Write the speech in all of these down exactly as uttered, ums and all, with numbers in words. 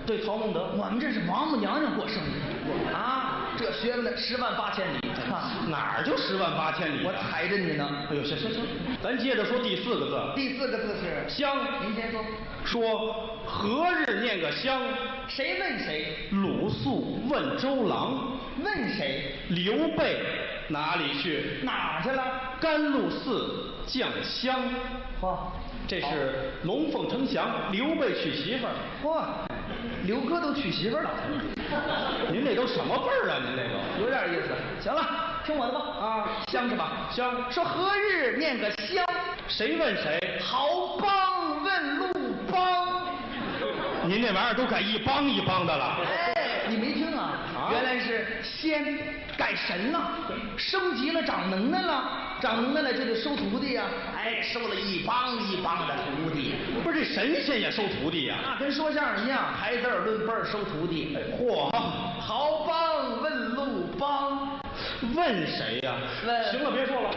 对，曹孟德。 我们这是王母娘娘过生日啊，这学问的十万八千里， 哪儿就十万八千里？ 我踩着你呢。 哎呦，行行行，咱接着说第四个字。 第四个字是香。 您先说。 说何日念个香？ 谁问谁？ 鲁肃问周郎。 问谁？ 刘备哪里去？ 哪去了？ 甘露寺降香。 嚯， 这是龙凤呈祥，刘备娶媳妇儿。 嚯，刘哥都娶媳妇儿了。 您这都什么辈儿啊？您这个有点意思。行了，听我的吧。 啊， 香是吧？ 香。 说何日念个香？ 谁问谁？ 豪帮问路帮。 您这玩意儿都改一帮一帮的了。 哎，你没听啊？啊，原来是仙改神了，升级了，长能耐了，长能耐了就得收徒弟呀、啊。哎，收了一帮一帮的徒弟。 不是这神仙也收徒弟呀、 啊？那跟说相声一样，排字儿论辈儿收徒弟。 嚯、哎， 豪帮问路帮， 问谁呀、啊？ 问。 行了，别说了，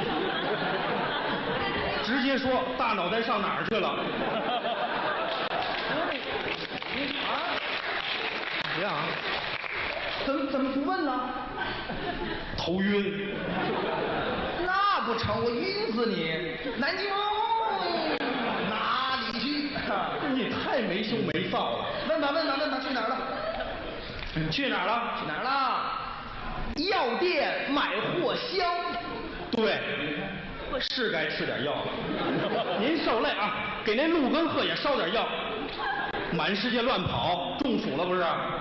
直接说大脑袋上哪儿去了？ 啊？ 怎样啊？ 怎么怎么不问呢？ 头晕。 那不成，我晕死你！南京哪里去？ 你太没羞没臊了。 问吧问吧问吧，去哪儿了？ 去哪儿了？ 去哪儿了？药店买货香。 对，是该吃点药了。您受累啊，给那陆根鹤也烧点药。满世界乱跑，中暑了不是？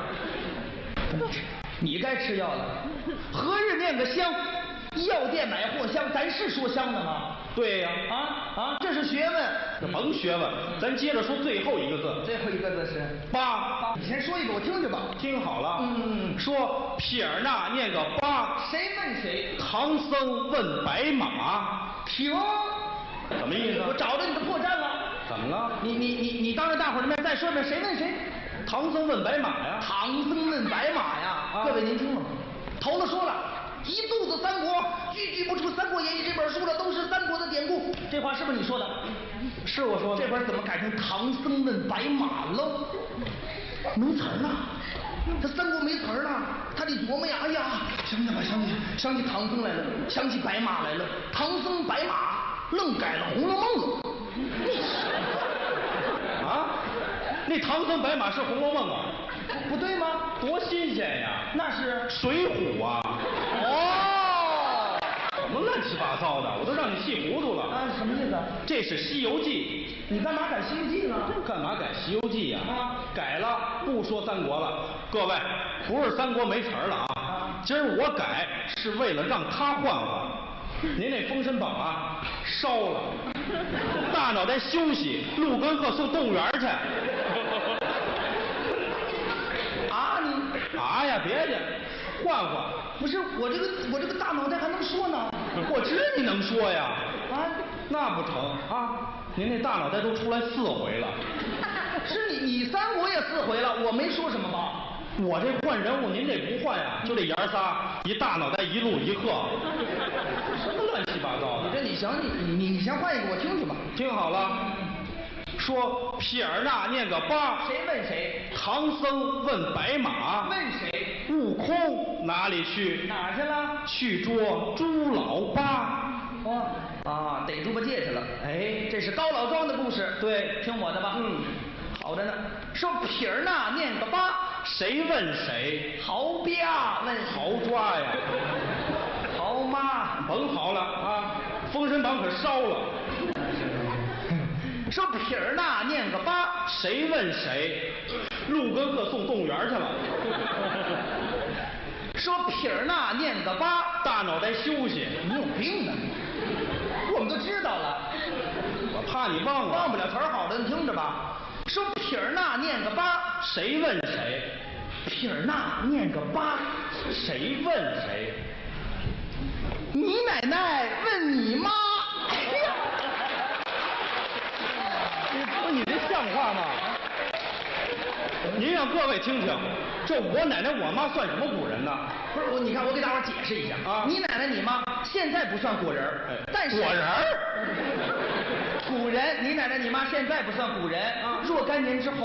你该吃药了。何日念个香？药店买货香，咱是说香的吗？ 对呀、 啊，啊啊，这是学问。 这甭学问，咱接着说最后一个字。 最后一个字是八。 你先说一个，我听听吧。 听好了。 嗯， 说撇儿捺念个八。 谁问谁？ 唐僧问白马。 停。 什么意思？ 我找着你的破绽了。 怎么了？ 你你你你当着大伙儿的面再说一遍，谁问谁？ 唐僧问白马呀。 唐僧问白马呀。啊、各位您听了吗？头子说了，一肚子三国，句句不出《三国演义》这本书了，都是三国的典故。这话是不是你说的？ 是我说的。 这边怎么改成唐僧问白马了？没词儿了，这三国没词儿了，他得琢磨呀。哎呀，想起来想起想起唐僧来了，想起白马来了，唐僧白马愣改了《红楼梦》了。 啊？那唐僧白马是《红楼梦》啊？ 不对吗？ 多新鲜呀！ 那是 《水浒》啊！ 哦， 什么乱七八糟的，我都让你气糊涂了。 啊，什么意思？ 这是《西游记》， 你干嘛改《西游记》呢？ 干嘛改《西游记》呀？ 啊， 改了，不说三国了。各位，不是三国没词儿了啊！啊今儿我改是为了让他换换。您那《封神榜》啊，烧了，大脑袋休息，陆根鹤送动物园去。 啊，你啊呀，别介，换换。 不是我这个我这个大脑袋还能说呢？ 我知你能说呀。 啊， 那不成啊！您那大脑袋都出来四回了。 是你你三国也四回了，我没说什么吧？ 我这换人物，您这不换呀？就这爷儿仨，一大脑袋一鹿一鹤，什么乱七八糟的？ 你这你行，你你你你先换一个，我听听吧。 听好了，说撇儿捺念个八。 谁问谁？ 唐僧问白马。 问谁？ 悟空哪里去？ 哪去了？ 去捉猪老八。 哦啊，逮猪八戒去了。哎，这是高老庄的故事。 对， 听我的吧。 嗯， 好着呢。说撇儿捺念个八。 谁问谁？ 好吧问好抓呀！ 好妈， 甭好了啊！《封神榜》可烧了。 说撇儿捺念个八， 谁问谁？陆根鹤送动物园去了。 说撇儿捺念个八， 大脑袋休息。 你有病啊你！我们都知道了， 我怕你忘了。 忘不了词儿好的，你听着吧。说撇儿捺念个八， 谁问谁？ 撇儿捺念个八， 谁问谁？ 你奶奶问你妈。哎呀， 你不，你这像话吗？您让各位听听，这我奶奶我妈算什么古人呢？ 不是我，你看我给大伙儿解释一下啊， 你奶奶你妈现在不算古人儿， 哎， 但是果仁儿， 古人，你奶奶你妈现在不算古人啊，若干年之后。